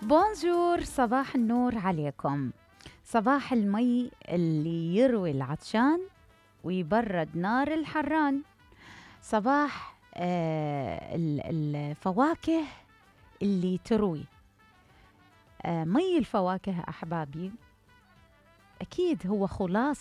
بونجور، صباح النور عليكم. صباح المي اللي يروي العطشان ويبرد نار الحران. صباح الفواكه اللي تروي. مي الفواكه أحبابي أكيد هو